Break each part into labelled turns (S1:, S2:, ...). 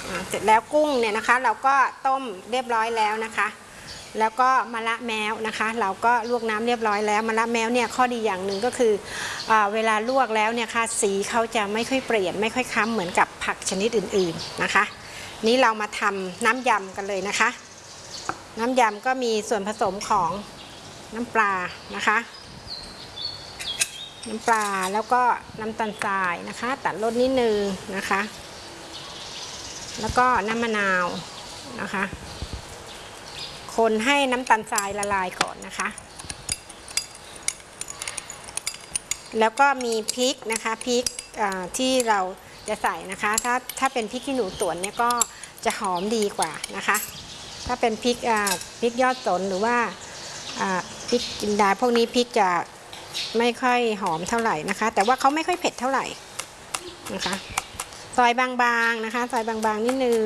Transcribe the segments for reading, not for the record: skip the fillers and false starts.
S1: เสร็จแล้วกุ้งเนี่ยนะคะเราก็ต้มเรียบร้อยแล้วนะคะแล้วก็มะระแม้วนะคะเราก็ลวกน้ำเรียบร้อยแล้วมะระแม้วเนี่ยข้อดีอย่างหนึ่งก็คือเวลาลวกแล้วเนี่ยค่ะสีเขาจะไม่ค่อยเปลี่ยนไม่ค่อยค้ำเหมือนกับผักชนิดอื่นๆนะคะนี้เรามาทำน้ำยำกันเลยนะคะน้ำยำก็มีส่วนผสมของน้ำปลานะคะน้ำปลาแล้วก็น้ำตาลทรายนะคะตัดรสนิดนึงนะคะแล้วก็น้ำมะนาวนะคะคนให้น้ำตาลทรายละลายก่อนนะคะแล้วก็มีพริกนะคะพริกที่เราจะใส่นะคะถ้าเป็นพริกขี้หนูสวนเนี่ยก็จะหอมดีกว่านะคะถ้าเป็นพริกยอดสนหรือว่าพริกจินดาพวกนี้พริกจะไม่ค่อยหอมเท่าไหร่นะคะแต่ว่าเขาไม่ค่อยเผ็ดเท่าไหร่นะคะซอยบางๆนะคะซอยบางๆนิดนึง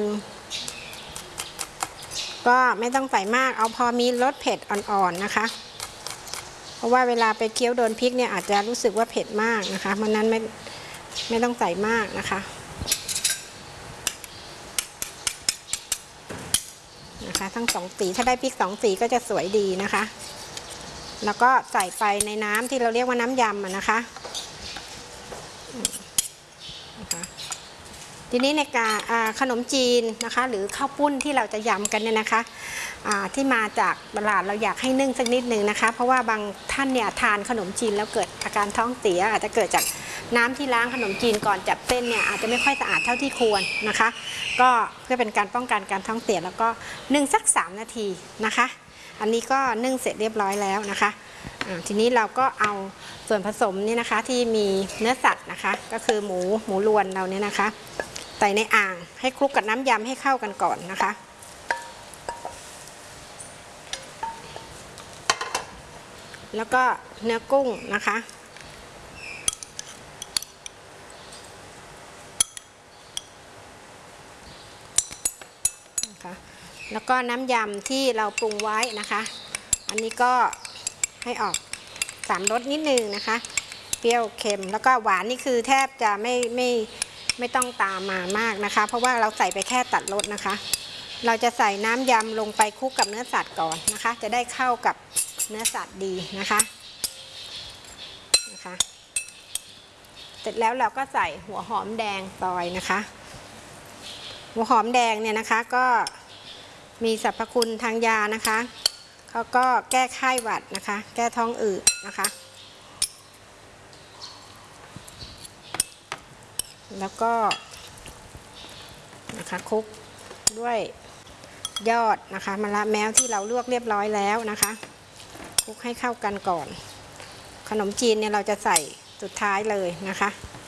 S1: ก็ไม่ต้องใส่มากเอาพอมีรสเผ็ดอ่อนๆนะคะเพราะว่าเวลาไปเคี้ยวโดนพริกเนี่ยอาจจะรู้สึกว่าเผ็ดมากนะคะเพราะนั้นไม่ต้องใส่มากนะคะทั้งสองสีถ้าได้พริก2 สีก็จะสวยดีนะคะแล้วก็ใส่ไปในน้ำที่เราเรียกว่าน้ำยำนะคะทีนี้ในการขนมจีนนะคะหรือข้าวปุ้นที่เราจะยำกันเนี่ยนะคะที่มาจากตลาดเราอยากให้นึ่งสักนิดนึงนะคะเพราะว่าบางท่านเนี่ยทานขนมจีนแล้วเกิดอาการท้องเสียอาจจะเกิดจากน้ำที่ล้างขนมจีนก่อนจับเส้นเนี่ยอาจจะไม่ค่อยสะอาดเท่าที่ควรนะคะก็เพื่อเป็นการป้องกันการท้องเสียแล้วก็นึ่งสัก3 นาทีนะคะอันนี้ก็นึ่งเสร็จเรียบร้อยแล้วนะคะทีนี้เราก็เอาส่วนผสมนี่นะคะที่มีเนื้อสัตว์นะคะก็คือหมูล้วนเราเนี่ยนะคะใส่ในอ่างให้คลุกกับน้ำยำให้เข้ากันก่อนนะคะแล้วก็เนื้อกุ้งนะคะแล้วก็น้ำยำที่เราปรุงไว้นะคะอันนี้ก็ให้ออก3 รสนิดนึงนะคะเปรี้ยวเค็มแล้วก็หวานนี่คือแทบจะไม่ต้องตามมามากนะคะเพราะว่าเราใส่ไปแค่ตัดรสนะคะเราจะใส่น้ำยำลงไปคลุกกับเนื้อสัตว์ก่อนนะคะจะได้เข้ากับเนื้อสัตว์ดีนะคะเสร็จแล้วเราก็ใส่หัวหอมแดงซอยนะคะหัวหอมแดงเนี่ยนะคะก็มีสรรพคุณทางยานะคะเขาก็แก้ไข้หวัดนะคะแก้ท้องอืดนะคะแล้วก็นะคะคลุกด้วยยอดนะคะมะระแม้วที่เราลวกเรียบร้อยแล้วนะคะคลุกให้เข้ากันก่อนขนมจีนเนี่ยเราจะใส่สุดท้ายเลยนะคะ